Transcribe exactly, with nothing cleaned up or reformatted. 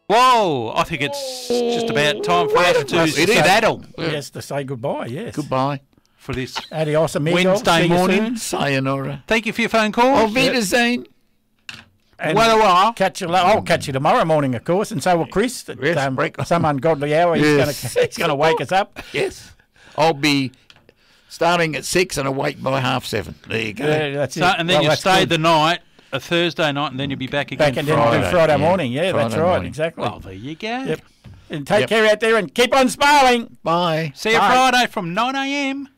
Whoa, I think it's just about time for us to It is. skedaddle Yes, to say goodbye, yes. Goodbye. for this Adios, amigo. Wednesday See you morning. soon. Sayonara. Thank you for your phone call. Auf Wiedersehen. And Well, well. catch you. I'll catch you tomorrow morning, of course, and so will Chris. At, Yes, um, break- some ungodly hour, he's Yes. going he's going to wake us up. Yes. I'll be starting at six and awake by half seven. There you go. Yeah, that's So, it. and then Well, you that's stay good. the night, a Thursday night, and then you'll be back again back and then Friday. do Friday yeah. morning. Yeah, that's Friday right, morning. exactly. Well, there you go. Yep. And take Yep. care out there and keep on smiling. Bye. See you Bye. Friday from nine a m